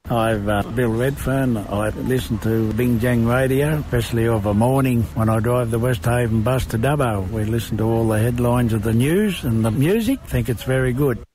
I'm Bill Redfern. I listen to Bing Jang Radio, especially of a morning when I drive the Westhaven bus to Dubbo. We listen to all the headlines of the news and the music. Think it's very good.